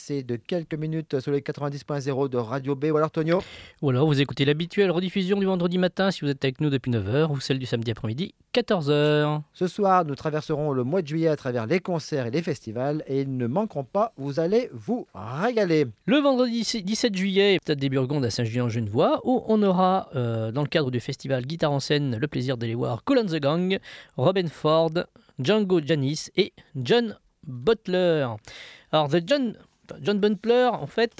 passé de quelques minutes sur les 90.0 de Radio B. Ou alors, Tonio? Ou alors vous écoutez l'habituelle rediffusion du vendredi matin si vous êtes avec nous depuis 9h ou celle du samedi après-midi 14h. Ce soir, nous traverserons le mois de juillet à travers les concerts et les festivals et ils ne manqueront pas, vous allez vous régaler. Le vendredi 17 juillet, Stade des Burgondes à Saint-Julien-en-Genevois, où on aura, dans le cadre du festival Guitare en scène, le plaisir d'aller voir Kool and the Gang, Robin Ford, Django Janis et John Butler. Alors, John Butler, en fait,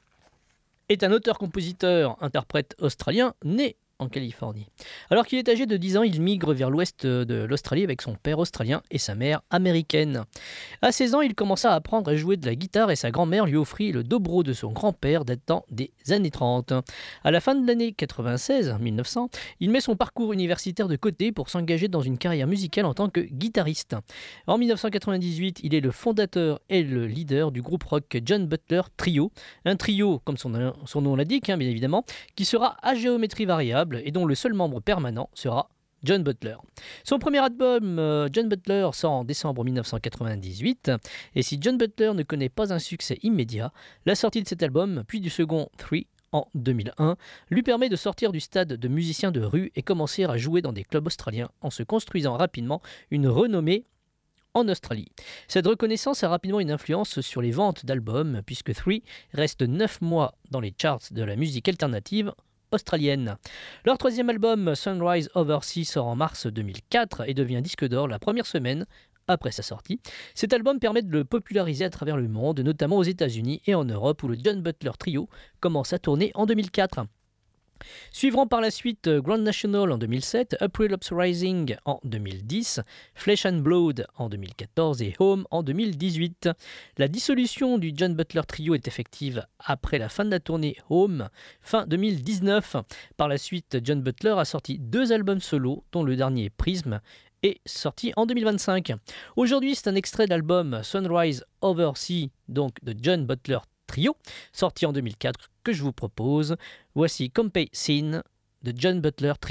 est un auteur-compositeur-interprète australien né en Californie. Alors qu'il est âgé de 10 ans, il migre vers l'ouest de l'Australie avec son père australien et sa mère américaine. À 16 ans, il commença à apprendre à jouer de la guitare et sa grand-mère lui offrit le dobro de son grand-père datant des années 30. À la fin de l'année 1900, il met son parcours universitaire de côté pour s'engager dans une carrière musicale en tant que guitariste. En 1998, il est le fondateur et le leader du groupe rock John Butler Trio, un trio, comme son nom l'indique, bien évidemment, qui sera à géométrie variable et dont le seul membre permanent sera John Butler. Son premier album, John Butler, sort en décembre 1998, et si John Butler ne connaît pas un succès immédiat, la sortie de cet album, puis du second Three, en 2001, lui permet de sortir du stade de musicien de rue et commencer à jouer dans des clubs australiens en se construisant rapidement une renommée en Australie. Cette reconnaissance a rapidement une influence sur les ventes d'albums, puisque Three reste 9 mois dans les charts de la musique alternative australienne. Leur troisième album, Sunrise Over Sea, sort en mars 2004 et devient disque d'or la première semaine après sa sortie. Cet album permet de le populariser à travers le monde, notamment aux États-Unis et en Europe, où le John Butler Trio commence à tourner en 2004. Suivront par la suite Grand National en 2007, April Uprising en 2010, Flesh and Blood en 2014 et Home en 2018. La dissolution du John Butler Trio est effective après la fin de la tournée Home, fin 2019. Par la suite, John Butler a sorti 2 albums solo, dont le dernier Prism est sorti en 2025. Aujourd'hui, c'est un extrait d'album Sunrise Over Sea, donc de John Butler Trio, sorti en 2004, que je vous propose. Voici Compay Scene de John Butler Trio.